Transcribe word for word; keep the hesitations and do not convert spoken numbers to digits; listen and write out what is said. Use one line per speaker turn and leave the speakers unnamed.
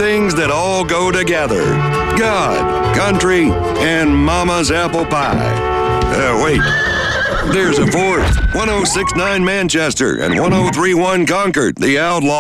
things that all go together. God, country, and mama's apple pie. Uh, wait. There's a fourth. one oh six point nine Manchester and one oh three point one Concord, the Outlaw.